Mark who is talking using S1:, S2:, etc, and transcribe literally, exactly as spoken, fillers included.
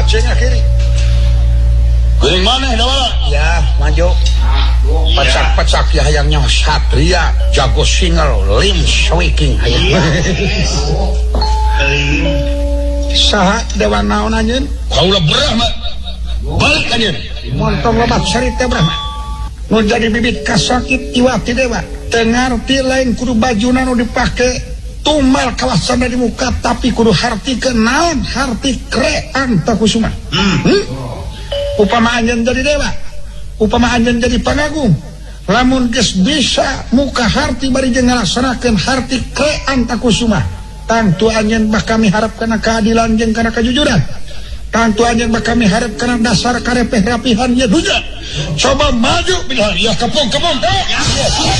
S1: ceng akhiri.
S2: Geuning maneh da bala.
S1: Ya, maju. Pecak-pecak ya hayangnya satria jago single lim swiking hayang. Saha dewa naon anjeun?
S2: Kaula Brahma. Balik anjeun.
S1: Montong lebat cerita Brahma. Nu jadi bibit kasakit iwati dewa. Teu ngarti lain kudu bajuna nu dipake tumal kawasan dari muka tapi kudu hartikeun naon? Harti krean takusuma. Hmm. hmm? Upama anjeun jadi dewa, upama anjeun jadi pangagung, lamun geus bisa muka harti bari jeung ngalaksanakeun harti krean takusuma, tangtu anjeun bakal miharep kana keadilan jeung kana kejujuran, tangtu anjeun bakal miharep kana dasar karepeh rapihan ya dunya. Coba maju bilang ya kepung kepung.